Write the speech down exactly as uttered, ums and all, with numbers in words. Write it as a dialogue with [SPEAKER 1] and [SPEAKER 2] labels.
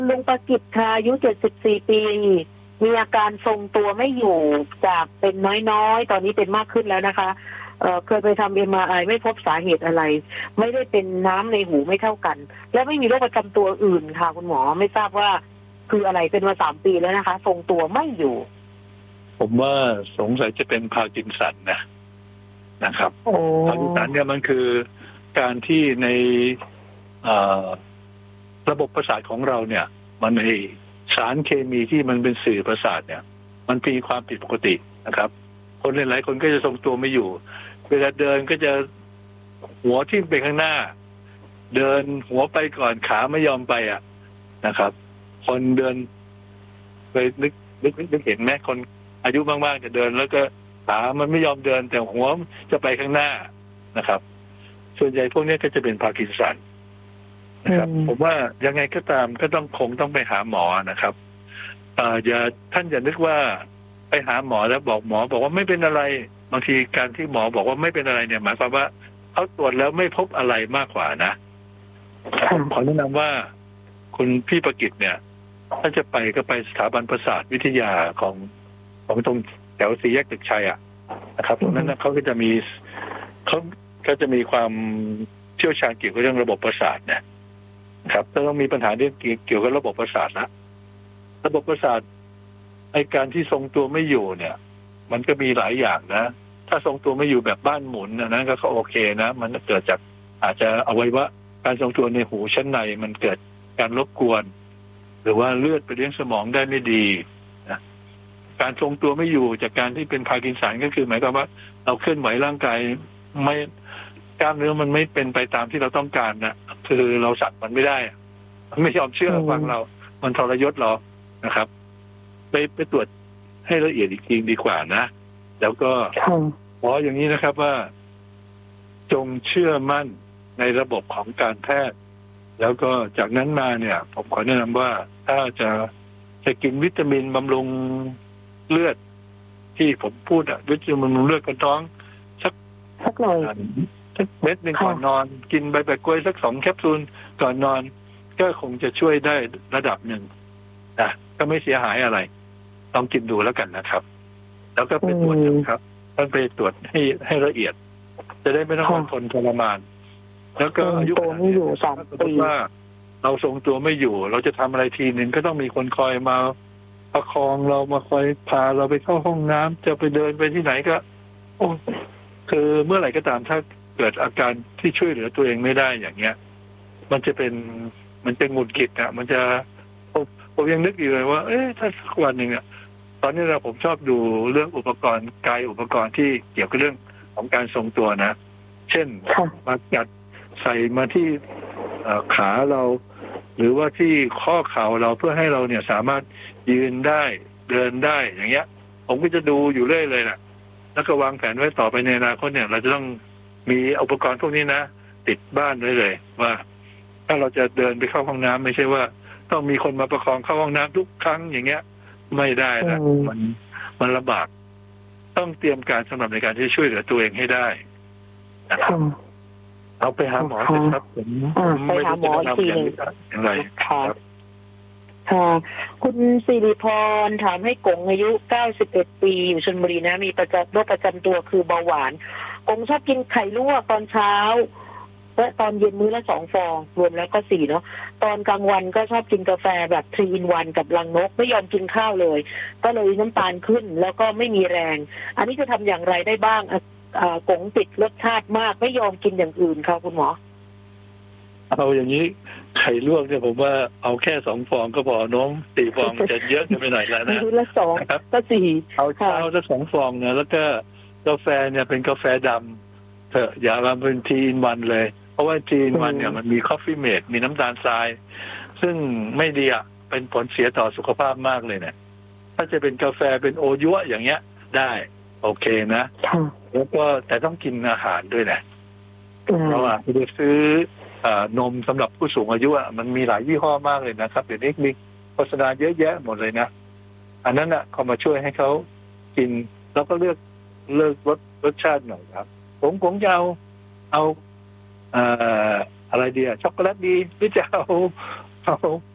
[SPEAKER 1] ลุงประกิตค่ะอายุเจ็ดสิบสี่ปีมีอาการทรงตัวไม่อยู่จากเป็นน้อยๆตอนนี้เป็นมากขึ้นแล้วนะคะเอ่อเคยไปทำ เอ็ม อาร์ ไอ ไม่พบสาเหตุอะไรไม่ได้เป็นน้ำในหูไม่เท่ากันและไม่มีโรคประจำตัวอื่นค่ะคุณหมอไม่ทราบว่าคืออะไรเป็นมาสามปีแล้วนะคะทรงตัวไม่อยู่
[SPEAKER 2] ผมว่าสงสัยจะเป็นพาร์กินสันนะนะครับพาร์กินสันเนี่ยมันคือการที่ในระบบประสาทของเราเนี่ยมันมีสารเคมีที่มันเป็นสื่อประสาทเนี่ยมันมีความผิดปกตินะครับคนหลายๆคนก็จะทรงตัวไม่อยู่เวลาเดินก็จะหัวทิ่มไปข้างหน้าเดินหัวไปก่อนขาไม่ยอมไปอ่ะนะครับคนเดินไปนึกนึกนึกเห็นไหมคนอายุมากๆจะเดินแล้วก็ขามันไม่ยอมเดินแต่หัวจะไปข้างหน้านะครับส่วนใหญ่พวกนี้ก็จะเป็นพาร์กินสันนะครับผมว่ายังไงก็ตามก็ต้องคงต้องไปหาหมอนะครับอ่าอย่าท่านอย่านึกว่าไปหาหมอแล้วบอกหมอบอกว่าไม่เป็นอะไรบางทีการที่หมอบอกว่าไม่เป็นอะไรเนี่ยหมายความว่าเขาตรวจแล้วไม่พบอะไรมากกว่านะขอแนะนำว่าคุณพี่ประกิตเนี่ยถ้าจะไปก็ไปสถาบันประสาทวิทยาของของตรงแถวสี่แยกตึกชัยอ่ะนะครับตรงนั้นเขาก็จะมีเขาก็จะมีความเชี่ยวชาญเกี่ยวกับเรื่องระบบประสาทเนี่ยครับถ้าต้องมีปัญหาเรื่องเกี่ยวกับระบบประสาทละระบบประสาทไอการที่ทรงตัวไม่อยู่เนี่ยมันก็มีหลายอย่างนะถ้าทรงตัวไม่อยู่แบบบ้านหมุนนะนั้นก็โอเคนะมันเกิดจากอาจจะเอาไว้ว่าการทรงตัวในหูชั้นในมันเกิดการรบกวนหรือว่าเลือดไปเลี้ยงสมองได้ไม่ดีนะการทรงตัวไม่อยู่จากการที่เป็นพาร์กินสันก็คือหมายความว่าเราเคลื่อนไหวร่างกายไม่กล้ามเนื้อมันไม่เป็นไปตามที่เราต้องการนะคือเราสั่งมันไม่ได้มันไม่ยอมเชื่อฟังเรามันทรยศเรานะครับไปไปตรวจให้ละเอียดอีกทีดีกว่านะแล้วก็ขออย่างนี้นะครับว่าจงเชื่อมั่นในระบบของการแพทย์แล้วก็จากนั้นมาเนี่ยผมขอแนะนำว่าถ้าจะจะกินวิตามินบำรุงเลือดที่ผมพูดอะวิตามินบำรุงเลือดกระท้องสัก
[SPEAKER 1] สักหน่อย
[SPEAKER 2] สักเม็ดหนึ่งก่อนนอนกินใบแปะกล้วยสักสองแคปซูลก่อนนอนก็คงจะช่วยได้ระดับหนึ่งนะก็ไม่เสียหายอะไรลองกินดูแล้วกันนะครับแล้วก็ไปตรวจนะครับต้องไปตรวจให้ให้ละเอียดจะได้ไม่ต้องทนทรมานแล้วก็อายุขนาดนี้ว่าเราทรงตัวไม่อยู่เราจะทำอะไรทีหนึ่งก็ต้องมีคนคอยมาประคองเรามาคอยพาเราไปเข้าห้องน้ำจะไปเดินไปที่ไหนก็โอ้คือเมื่อไหร่ก็ตามถ้าเกิดอาการที่ช่วยเหลือตัวเองไม่ได้อย่างเงี้ยมันจะเป็นมันจะหงุดหงิดอ่ะมันจะผมผมยังนึกอยู่เลยว่าเอ๊ะถ้าสักวันหนึ่งอ่ะตอนนี้เราผมชอบดูเรื่องอุปกรณ์กายอุปกรณ์ที่เกี่ยวกับเรื่องของการทรงตัวนะเช่นมาจัดใส่มาที่ขาเราหรือว่าที่ข้อเข่าเราเพื่อให้เราเนี่ยสามารถยืนได้เดินได้อย่างเงี้ยผมก็จะดูอยู่เรื่อยเลยนะแล้วก็วางแผนไว้ต่อไปในอนาคตเนี่ยเราจะต้องมีอุปกรณ์พวกนี้นะติดบ้านไว้เลยว่าถ้าเราจะเดินไปเข้าห้องน้ำไม่ใช่ว่าต้องมีคนมาประคองเข้าห้องน้ำทุกครั้งอย่างเงี้ยไม่ได้นะมันมันลำบากต้องเตรียมการสำหรับในการที่ช่วยเหลือตัวเองให้ได้นะครับเอาไปหาหมอสิครับผม
[SPEAKER 1] ไปหาหมออีกทีหนึ่ง
[SPEAKER 2] อะไรครับ
[SPEAKER 1] ค่ะคุณสิริพรถามให้กงอายุเก้าสิบเอ็ดปีอยู่ชลบุรีนะมีประจำโรคประจำตัวคือเบาหวานกงชอบกินไข่ลวกตอนเช้าและตอนเย็นมื้อละสองฟองรวมแล้วก็สี่เนาะตอนกลางวันก็ชอบกินกาแฟแบบทรีอินวันกับรังนกไม่ยอมกินข้าวเลยก็เลยน้ำตาลขึ้นแล้วก็ไม่มีแรงอันนี้จะทำอย่างไรได้บ้างกงติดรสชาติมากไม่ยอมกินอย่างอื่นค่ะคุณหมอ
[SPEAKER 2] เอาอย่างนี้ไข่ลวกเนี่ยผมว่าเอาแค่สองฟองก็พอน้องสี่ฟองจะเยอะจะไปหน่อยแล้วนะ
[SPEAKER 1] ละสองก็สี่
[SPEAKER 2] เอาเช้าสักสองฟองนะแล้วก็กาแฟเนี่ยเป็นกาแฟดำเถอะอย่ามาเป็นทีอินวันเลยเพราะว่าทีอินวันเนี่ยมันมีคอฟฟี่เมดมีน้ำตาลทรายซึ่งไม่ดีอ่ะเป็นผลเสียต่อสุขภาพมากเลยเนี่ยถ้าจะเป็นกาแฟเป็นโอยั่วอย่างเงี้ยได้โอเคนะแล้วก็แต่ต้องกินอาหารด้วยนะเพราะว่าไปซื้อนมสำหรับผู้สูงอายุอ่ะมันมีหลายยี่ห้อมากเลยนะครับเดี๋ยวนี้มีโฆษณาเยอะแยะหมดเลยนะอันนั้นอ่ะเขามาช่วยให้เขากินแล้วก็เลือกเลือกรสรสชาติหน่อยครับผมผมจะเอาเอาเอ่ออะไรดีอ่ะช็อกโกแลตดีหรือจะเอาเอา